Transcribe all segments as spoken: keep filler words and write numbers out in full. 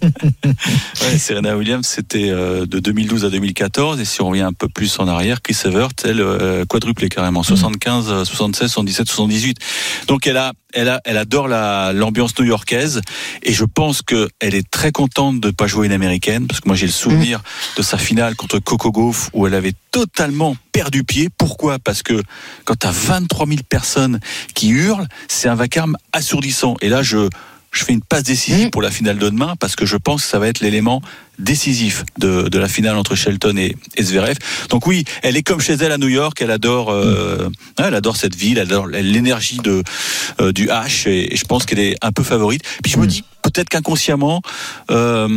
Ouais, Serena Williams, c'était euh, de deux mille douze à deux mille quatorze, et si on revient un peu plus en arrière, Chris Evert, elle euh, quadruplé carrément, soixante-quinze, soixante-seize, soixante-dix-sept, soixante-dix-huit. Donc elle a, elle a, elle adore la, l'ambiance new-yorkaise, et je pense que elle est très contente de pas jouer une américaine, parce que moi j'ai le souvenir de sa finale contre Coco Gauff où elle avait totalement perdu pied. Pourquoi ? Parce que quand t'as vingt-trois mille personnes qui hurlent, c'est un vacarme assourdissant. Et là, je Je fais une passe décisive pour la finale de demain, parce que je pense que ça va être l'élément décisif de, de la finale entre Shelton et, et Zverev. Donc oui, elle est comme chez elle à New York, elle adore, euh, elle adore cette ville, elle adore l'énergie de, euh, du H, et, et je pense qu'elle est un peu favorite. Puis je me dis, peut-être qu'inconsciemment, euh,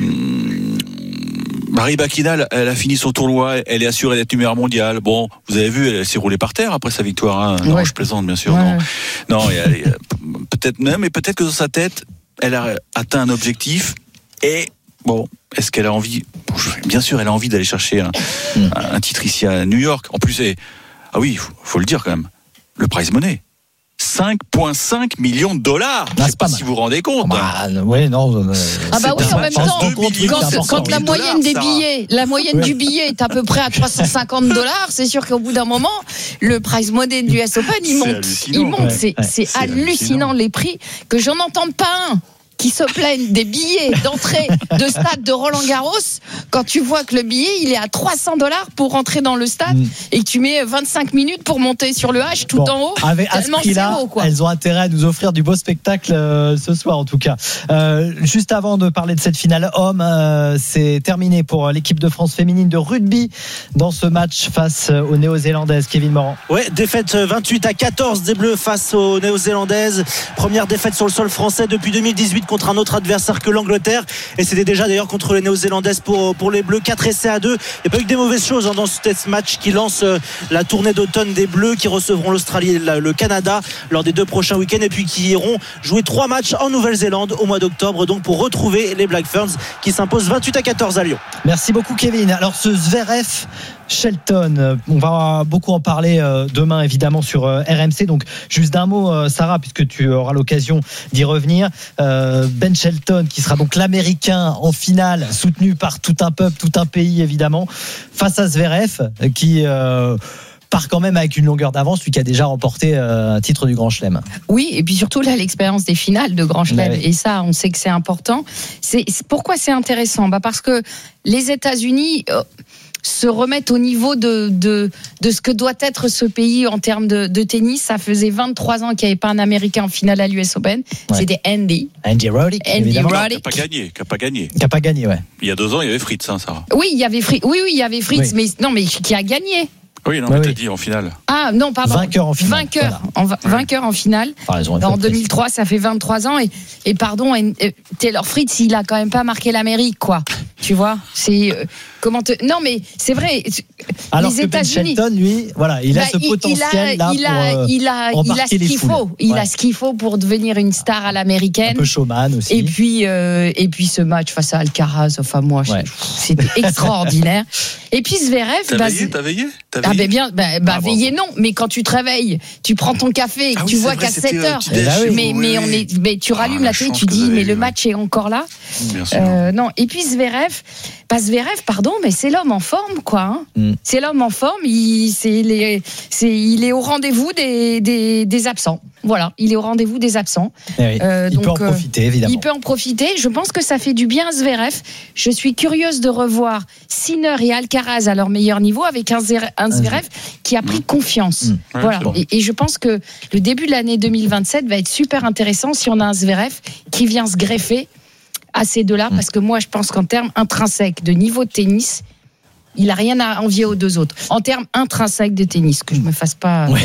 Rybakina, elle a fini son tournoi, elle est assurée d'être numéro mondial. Bon, vous avez vu, elle s'est roulée par terre après sa victoire. Hein. Non, ouais. Je plaisante, bien sûr. Ouais. Non, non, elle, elle, peut-être même, mais peut-être que dans sa tête, elle a atteint un objectif. Et bon, est-ce qu'elle a envie ? Bien sûr, elle a envie d'aller chercher un, mm. un, un titre ici à New York. En plus, c'est, ah oui, il faut, faut le dire quand même, le prize money. cinq virgule cinq millions de dollars. Je ne sais pas, pas si vous vous rendez compte. Bah, ouais, non. Euh, ah bah oui, en même temps, quand, quand la moyenne des billets, la moyenne ouais. du billet est à peu près à trois cent cinquante dollars, c'est sûr qu'au bout d'un moment, le prize money du U S Open, il monte. Il monte. Ouais. C'est, ouais. c'est, c'est hallucinant, hallucinant les prix que j'en entende pas un qui se plaignent des billets d'entrée de stade de Roland-Garros quand tu vois que le billet il est à trois cents dollars pour rentrer dans le stade mmh. et que tu mets vingt-cinq minutes pour monter sur le H tout bon, en haut. Avec à ce prix-là, haut, quoi. Elles ont intérêt à nous offrir du beau spectacle euh, ce soir en tout cas. Euh, juste avant de parler de cette finale homme, euh, c'est terminé pour l'équipe de France féminine de rugby dans ce match face aux Néo-Zélandaises. Kevin Morand. Ouais, défaite vingt-huit à quatorze des Bleus face aux Néo-Zélandaises. Première défaite sur le sol français depuis deux mille dix-huit contre un autre adversaire que l'Angleterre, et c'était déjà d'ailleurs contre les Néo-Zélandaises pour, pour les Bleus. Quatre essais à deux. Il n'y a pas eu que des mauvaises choses hein, dans ce test match qui lance euh, la tournée d'automne des Bleus, qui recevront l'Australie et le Canada lors des deux prochains week-ends, et puis qui iront jouer trois matchs en Nouvelle-Zélande au mois d'octobre, donc pour retrouver les Black Ferns qui s'imposent vingt-huit à quatorze à Lyon. Merci beaucoup Kevin. Alors ce Zverev Shelton, on va beaucoup en parler demain évidemment sur R M C, donc juste d'un mot Sarah, puisque tu auras l'occasion d'y revenir. Ben Shelton qui sera donc l'américain en finale, soutenu par tout un peuple, tout un pays évidemment, face à Zverev qui euh, part quand même avec une longueur d'avance, lui qui a déjà remporté euh, un titre du Grand Chelem. Oui, et puis surtout là, l'expérience des finales de Grand Chelem, ouais. Et ça, on sait que c'est important. C'est, c'est pourquoi c'est intéressant, bah parce que les États-Unis euh, se remettre au niveau de, de, de ce que doit être ce pays en termes de, de tennis. Ça faisait vingt-trois ans qu'il n'y avait pas un Américain en finale à l'U S Open. Ouais. C'était Andy. Andy Roddick. Andy Roddick. Qui n'a pas gagné. Qui n'a pas gagné. Qui n'a pas gagné, ouais. Il y a deux ans, il y avait Fritz, hein, Sarah. Oui, il y avait Fritz. Oui, oui, il y avait Fritz, oui. mais non, mais qui a gagné. Oui, non, mais oui, t'as oui. dit en finale. Ah, non, pardon. Vainqueur en finale. Vainqueur, voilà. en, vainqueur en finale. Enfin, en deux mille trois, ça fait vingt-trois ans. Et, et pardon, et, et Taylor Fritz, il a quand même pas marqué l'Amérique, quoi. Tu vois, c'est euh, comment te... Non, mais c'est vrai. Alors les que États-Unis, Ben Shelton, lui, voilà, il a bah, ce potentiel là il a, pour euh, il a, il a ce qu'il foules. faut. Il ouais. a ce qu'il faut pour devenir une star à l'américaine. Un peu showman aussi. Et puis, euh, et puis ce match face à Alcaraz. Enfin, moi, ouais. c'était extraordinaire. Et puis Zverev. T'as bah, veillé, t'as veillé, t'as veillé. Ah ben bien, bah, bah ah, veillé non. Mais quand tu te réveilles, tu prends ton café, ah, tu oui, vois vrai, qu'à sept heures. Euh, mais, mais on est, mais tu rallumes ah, la, la télé, tu dis, mais le match est encore là. Bien sûr. Euh, non. Et puis Zverev, pas Zverev, pardon, mais c'est l'homme en forme, quoi. Hein. Mm. C'est l'homme en forme. Il, c'est les, c'est, il est au rendez-vous des, des, des absents. Voilà, il est au rendez-vous des absents. Oui, euh, il donc, peut en profiter, évidemment. Il peut en profiter. Je pense que ça fait du bien à Zverev. Je suis curieuse de revoir Sinner et Alcaraz à leur meilleur niveau avec un, Zverev, un Zverev qui a pris mmh. confiance. Mmh. Voilà. Ouais, bon. et, et je pense que le début de l'année deux mille vingt-sept va être super intéressant si on a un Zverev qui vient se greffer à ces deux-là. Mmh. Parce que moi, je pense qu'en termes intrinsèques de niveau de tennis, il n'a rien à envier aux deux autres. En termes intrinsèques de tennis, que je ne me fasse pas... Ouais.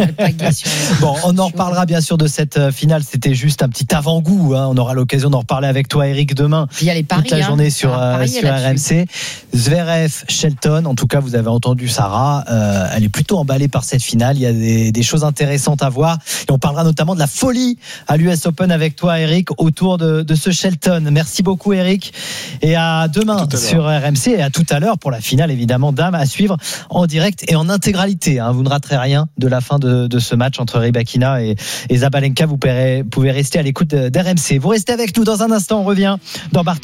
Bon, on en reparlera bien sûr de cette finale. C'était juste un petit avant-goût. Hein. On aura l'occasion d'en reparler avec toi, Eric, demain. Il y a les paris, toute la journée hein. sur, euh, sur R M C. Zverev, Shelton. En tout cas, vous avez entendu Sarah. Euh, elle est plutôt emballée par cette finale. Il y a des, des choses intéressantes à voir. Et on parlera notamment de la folie à l'U S Open avec toi, Eric, autour de, de ce Shelton. Merci beaucoup, Eric. Et à demain à sur R M C. Et à tout à l'heure pour la finale. Finale évidemment dames à suivre en direct et en intégralité, hein. Vous ne raterez rien de la fin de, de ce match entre Rybakina et, et Zabalenka. Vous pouvez, pouvez rester à l'écoute d'R M C. Vous restez avec nous dans un instant, on revient dans Bartoli.